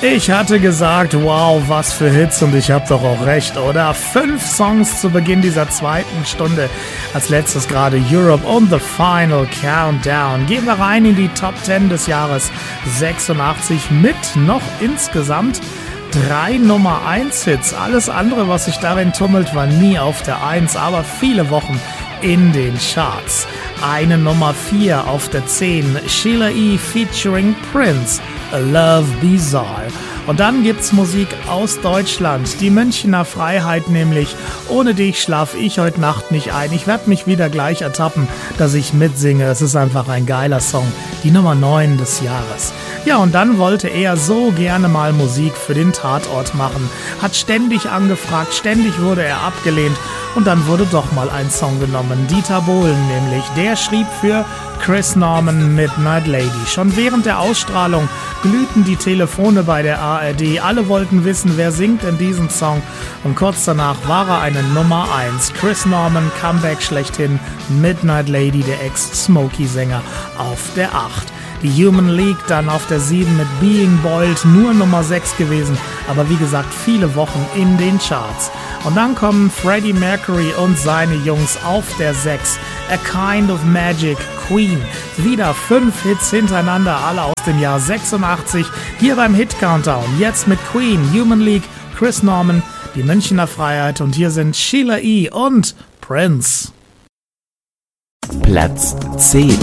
Ich hatte gesagt, wow, was für Hits, und ich habe doch auch recht, oder? 5 Songs zu Beginn dieser zweiten Stunde. Als letztes gerade Europe und The Final Countdown. Gehen wir rein in die Top 10 des Jahres 86 mit noch insgesamt 3 Nummer 1 Hits. Alles andere, was sich darin tummelt, war nie auf der 1, aber viele Wochen in den Charts. Eine Nummer 4 auf der 10, Sheila E. featuring Prince, A Love Bizarre. Und dann gibt's Musik aus Deutschland, die Münchner Freiheit nämlich. Ohne dich schlaf ich heute Nacht nicht ein. Ich werde mich wieder gleich ertappen, dass ich mitsinge. Es ist einfach ein geiler Song. Die Nummer 9 des Jahres. Ja, und dann wollte er so gerne mal Musik für den Tatort machen. Hat ständig angefragt, ständig wurde er abgelehnt. Und dann wurde doch mal ein Song genommen. Dieter Bohlen nämlich. Der schrieb für Chris Norman Midnight Lady. Schon während der Ausstrahlung glühten die Telefone bei der ARD. Alle wollten wissen, wer singt denn diesen Song. Und kurz danach war er eine Nummer 1. Chris Norman, Comeback schlechthin. Midnight Lady, der Ex-Smokey-Sänger, auf der 8. Die Human League dann auf der 7 mit Being Boiled, nur Nummer 6 gewesen. Aber wie gesagt, viele Wochen in den Charts. Und dann kommen Freddie Mercury und seine Jungs auf der 6. A Kind of Magic, Queen. Wieder 5 Hits hintereinander, alle aus dem Jahr 86. Hier beim Hit Countdown. Jetzt mit Queen, Human League, Chris Norman, die Münchner Freiheit. Und hier sind Sheila E. und Prince. Platz 10.